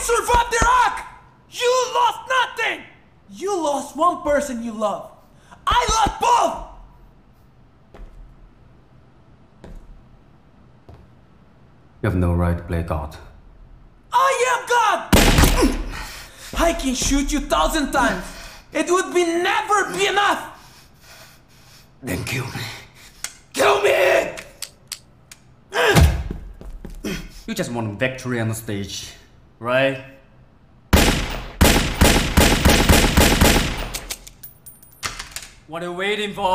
survived Iraq! You lost nothing! You lost one person you love. I lost both! You have no right to play God. I am God! I can shoot you 1,000 times. It would be never be enough! Then kill me. Kill me! You just want victory on the stage, right? What are you waiting for?